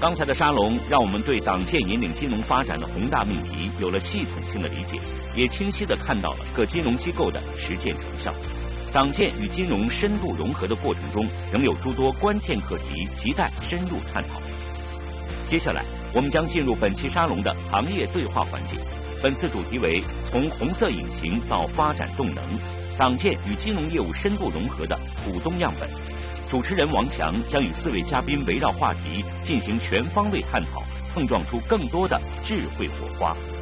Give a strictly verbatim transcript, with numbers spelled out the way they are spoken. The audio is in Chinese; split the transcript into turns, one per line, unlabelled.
刚才的沙龙让我们对党建引领金融发展的宏大命题有了系统性的理解，也清晰地看到了各金融机构的实践成效。党建与金融深度融合的过程中，仍有诸多关键课题亟待深入探讨。接下来，我们将进入本期沙龙的行业对话环节。本次主题为从红色引擎到发展动能，党建与金融业务深度融合的股东样本。主持人王强将与四位嘉宾围绕话题进行全方位探讨，碰撞出更多的智慧火花。